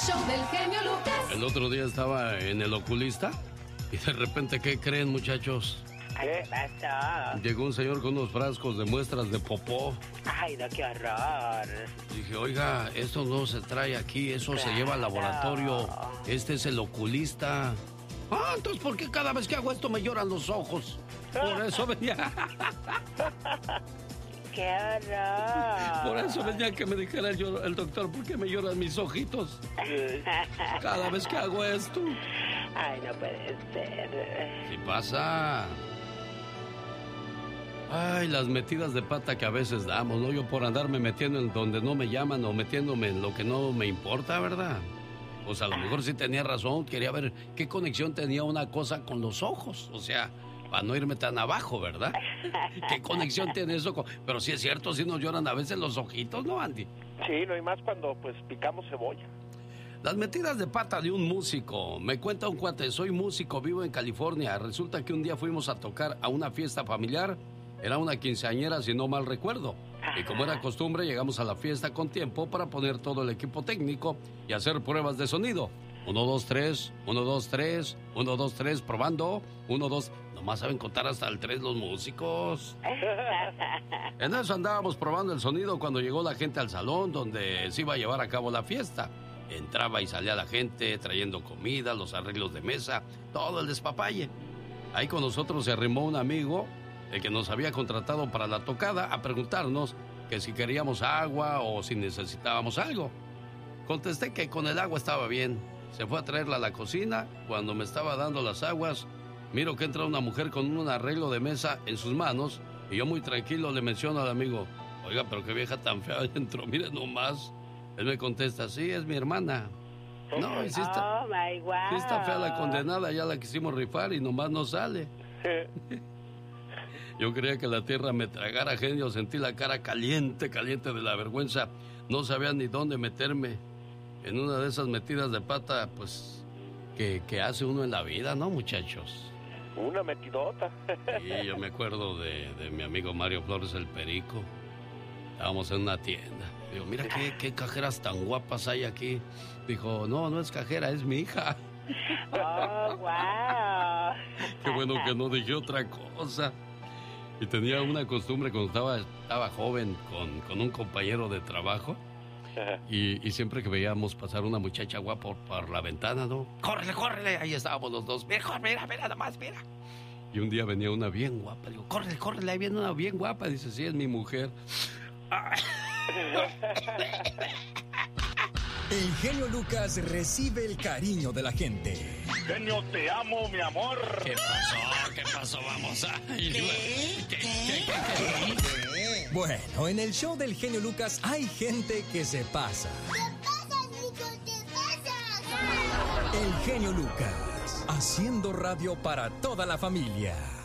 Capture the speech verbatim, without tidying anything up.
show del genio Lucas. El otro día estaba en el oculista y de repente, ¿qué creen, muchachos? ¿Qué pasó? Llegó un señor con unos frascos de muestras de popó. Ay, no, qué horror. Dije, oiga, esto no se trae aquí, eso claro. se lleva al laboratorio. Este es el oculista. Ah, entonces, ¿por qué cada vez que hago esto me lloran los ojos? Por eso venía. ¡Qué horror! Por eso venía que me dijera el, el doctor, ¿por qué me lloran mis ojitos? Cada vez que hago esto. Ay, no puede ser. ¿Qué pasa? Ay, las metidas de pata que a veces damos, ¿no? Yo por andarme metiendo en donde no me llaman o metiéndome en lo que no me importa, ¿verdad? Pues a lo mejor sí tenía razón, quería ver qué conexión tenía una cosa con los ojos, o sea, para no irme tan abajo, ¿verdad? ¿Qué conexión tiene eso? Con... Pero sí es cierto, sí nos lloran a veces los ojitos, ¿no, Andy? Sí, no hay más cuando pues picamos cebolla. Las metidas de pata de un músico. Me cuenta un cuate, soy músico, vivo en California. Resulta que un día fuimos a tocar a una fiesta familiar. Era una quinceañera, si no mal recuerdo. Y como era costumbre, llegamos a la fiesta con tiempo para poner todo el equipo técnico y hacer pruebas de sonido. Uno, dos, tres, uno, dos, tres, uno, dos, tres, probando, uno, dos... Nomás saben contar hasta el tres los músicos. En eso andábamos probando el sonido cuando llegó la gente al salón donde se iba a llevar a cabo la fiesta. Entraba y salía la gente trayendo comida, los arreglos de mesa, todo el despapalle. Ahí con nosotros se arrimó un amigo, el que nos había contratado para la tocada, a preguntarnos que si queríamos agua o si necesitábamos algo. Contesté que con el agua estaba bien. Se fue a traerla a la cocina. Cuando me estaba dando las aguas, miro que entra una mujer con un arreglo de mesa en sus manos y yo muy tranquilo le menciono al amigo, oiga, pero qué vieja tan fea adentro, mire nomás. Él me contesta, sí, es mi hermana. No, y sí está, oh, my wow. sí está fea la condenada, ya la quisimos rifar y nomás no sale. Yo creía que la tierra me tragara, genio, sentí la cara caliente, caliente de la vergüenza. No sabía ni dónde meterme. En una de esas metidas de pata, pues, que, que hace uno en la vida, ¿no, muchachos? Una metidota. Sí, yo me acuerdo de, de mi amigo Mario Flores, el Perico. Estábamos en una tienda. Digo, mira qué, qué cajeras tan guapas hay aquí. Dijo, no, no es cajera, es mi hija. Oh, wow. Qué bueno que no dije otra cosa. Y tenía una costumbre cuando estaba, estaba joven con, con un compañero de trabajo. Y, y siempre que veíamos pasar una muchacha guapa por, por la ventana, ¿no? ¡Córrele, córrele! Ahí estábamos los dos. Mejor, mira, mira, nada más, mira. Y un día venía una bien guapa. Digo, córrele, córrele, ahí viene una bien guapa. Dice, sí, es mi mujer. El genio Lucas recibe el cariño de la gente. Genio, te amo, mi amor. ¿Qué pasó? ¿Qué pasó? Vamos a... ¿Qué? ¿Qué? ¿Qué? ¿Qué? ¿Qué? Bueno, en el show del genio Lucas hay gente que se pasa. ¿Qué pasa, Nico? ¿Qué pasa? El genio Lucas, haciendo radio para toda la familia.